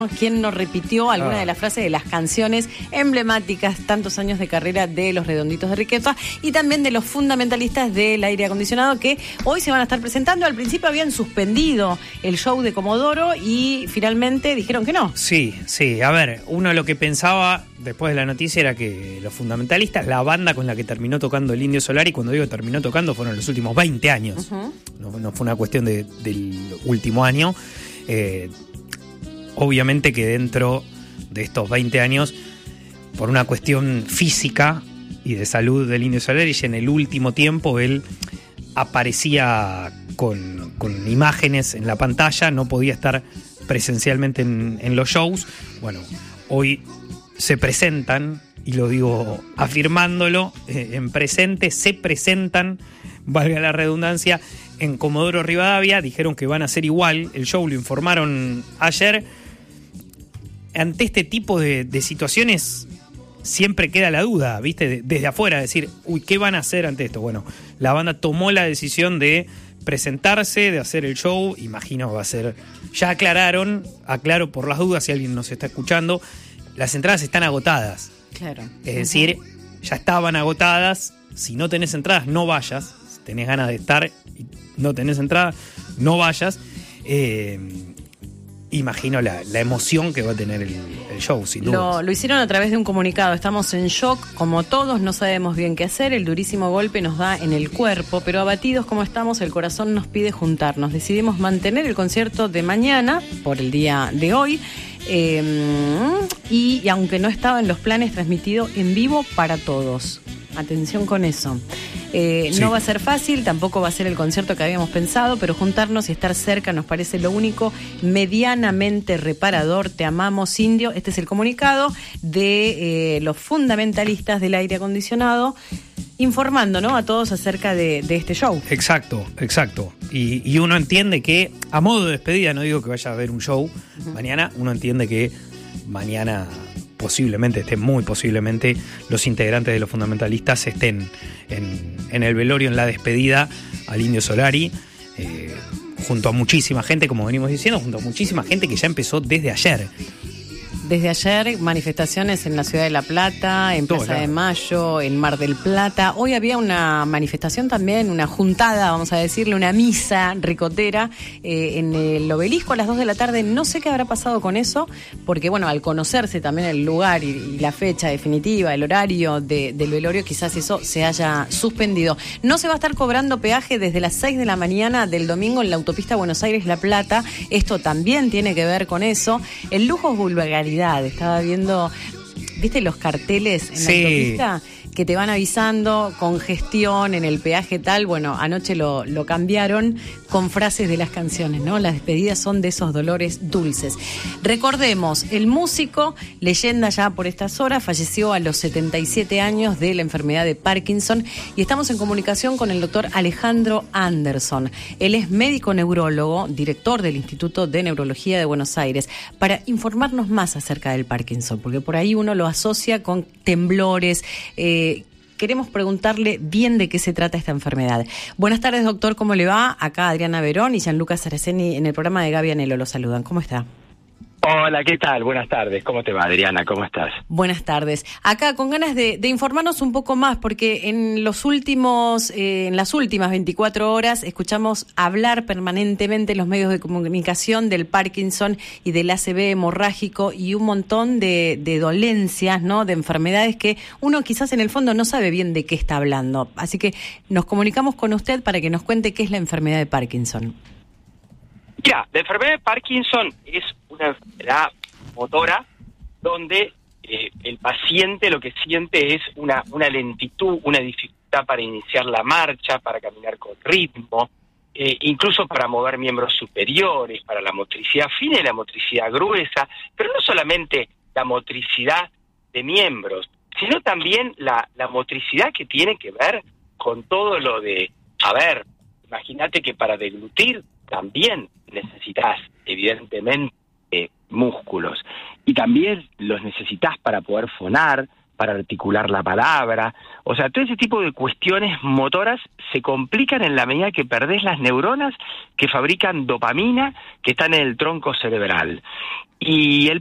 Quien nos repitió alguna de las frases de las canciones emblemáticas, tantos años de carrera de los Redonditos de Riquelme y también de los fundamentalistas del aire acondicionado que hoy se van a estar presentando. Al principio habían suspendido el show de Comodoro y finalmente dijeron que no. Sí, a ver, uno lo que pensaba después de la noticia era que los fundamentalistas, la banda con la que terminó tocando el Indio Solari, cuando digo terminó tocando fueron los últimos 20 años, no fue una cuestión del último año. Obviamente que dentro de estos 20 años, por una cuestión física y de salud del Indio Solari, y en el último tiempo él aparecía con imágenes en la pantalla, no podía estar presencialmente en los shows. Bueno, hoy se presentan, y lo digo afirmándolo, en presente, se presentan, valga la redundancia, en Comodoro Rivadavia. Dijeron que van a ser igual el show, lo informaron ayer. Ante este tipo de situaciones siempre queda la duda, ¿viste? Desde afuera, decir, ¿qué van a hacer ante esto? Bueno, la banda tomó la decisión de presentarse, de hacer el show. Imagino va a ser... Ya aclaro por las dudas si alguien nos está escuchando, las entradas están agotadas. Claro. Es decir, ya estaban agotadas. Si no tenés entradas, no vayas. Si tenés ganas de estar y no tenés entradas, no vayas. Imagino la emoción que va a tener el show, sin duda. Lo hicieron a través de un comunicado. Estamos en shock, como todos, no sabemos bien qué hacer. El durísimo golpe nos da en el cuerpo, pero abatidos como estamos, el corazón nos pide juntarnos. Decidimos mantener el concierto de mañana, por el día de hoy, y aunque no estaba en los planes, transmitido en vivo para todos. Atención con eso. Sí. No va a ser fácil, tampoco va a ser el concierto que habíamos pensado, pero juntarnos y estar cerca nos parece lo único medianamente reparador. Te amamos, Indio. Este es el comunicado de los fundamentalistas del aire acondicionado, informando, ¿no?, a todos acerca de este show. Exacto. Y uno entiende que, a modo de despedida, no digo que vaya a haber un show mañana, uno entiende que mañana... muy posiblemente, los integrantes de los fundamentalistas estén en el velorio, en la despedida al Indio Solari, junto a muchísima gente, como venimos diciendo, junto a muchísima gente que ya empezó desde ayer. Desde ayer, manifestaciones en la Ciudad de La Plata, en Plaza de Mayo, en Mar del Plata. Hoy había una manifestación también, una juntada, vamos a decirle, una misa ricotera en el Obelisco a las 2 de la tarde. No sé qué habrá pasado con eso, porque bueno, al conocerse también el lugar y la fecha definitiva, el horario del velorio, quizás eso se haya suspendido. No se va a estar cobrando peaje desde las 6 de la mañana del domingo en la autopista Buenos Aires-La Plata. Esto también tiene que ver con eso. El lujo es vulgaridad. Estaba viendo, ¿viste los carteles en la autopista? Que te van avisando, congestión en el peaje tal. Bueno, anoche lo cambiaron con frases de las canciones, ¿no? Las despedidas son de esos dolores dulces. Recordemos, el músico, leyenda ya por estas horas, falleció a los 77 años de la enfermedad de Parkinson, y estamos en comunicación con el doctor Alejandro Anderson. Él es médico neurólogo, director del Instituto de Neurología de Buenos Aires, para informarnos más acerca del Parkinson, porque por ahí uno lo asocia con temblores. Queremos preguntarle bien de qué se trata esta enfermedad. Buenas tardes, doctor, ¿cómo le va? Acá Adriana Verón y Gianluca Saraceni en el programa de Gaby Anelo lo saludan. ¿Cómo está? Hola, ¿qué tal? Buenas tardes. ¿Cómo te va, Adriana? ¿Cómo estás? Buenas tardes. Acá con ganas de informarnos un poco más, porque en las últimas 24 horas escuchamos hablar permanentemente en los medios de comunicación del Parkinson y del ACV hemorrágico y un montón de dolencias, ¿no?, de enfermedades que uno quizás en el fondo no sabe bien de qué está hablando. Así que nos comunicamos con usted para que nos cuente qué es la enfermedad de Parkinson. Mira, la enfermedad de Parkinson es una enfermedad motora donde el paciente lo que siente es una lentitud, una dificultad para iniciar la marcha, para caminar con ritmo, incluso para mover miembros superiores, para la motricidad fina y la motricidad gruesa, pero no solamente la motricidad de miembros, sino también la motricidad que tiene que ver con todo lo de, imagínate que para deglutir también necesitas, evidentemente, músculos. Y también los necesitas para poder fonar, para articular la palabra. O sea, todo ese tipo de cuestiones motoras se complican en la medida que perdés las neuronas que fabrican dopamina, que están en el tronco cerebral. Y el